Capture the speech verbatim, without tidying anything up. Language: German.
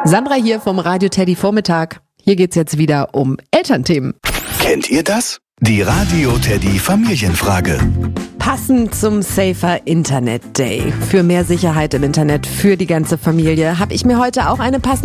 Sandra hier vom Radio Teddy Vormittag. Hier geht's jetzt wieder um Elternthemen. Kennt ihr das? Die Radio Teddy Familienfrage. Passend zum Safer Internet Day. Für mehr Sicherheit im Internet für die ganze Familie habe ich mir heute auch eine passende